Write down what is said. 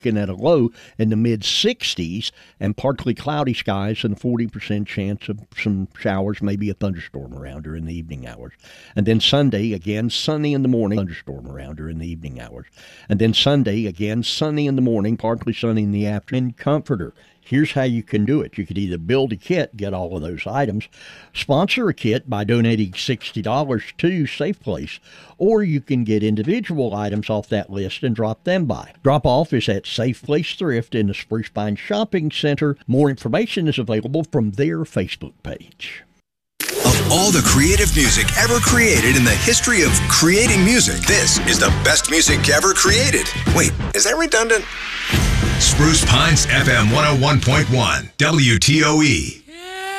and at a low in the mid-60s and partly cloudy skies and a 40% chance of some showers, maybe a thunderstorm around during the evening hours. And then Sunday, again, sunny in the morning, thunderstorm around during the evening hours. And then Sunday, again, sunny in the morning, partly sunny in the afternoon. Comforter. Here's how you can do it. You could either build a kit, get all of those items, sponsor a kit by donating $60 to Safe Place, or you can get individual items off that list and drop them by. Drop off is at Safe Place Thrift in the Spruce Pine Shopping Center. More information is available from their Facebook page. Of all the creative music ever created in the history of creating music, this is the best music ever created. Wait, is that redundant? Spruce Pines FM 101.1 WTOE.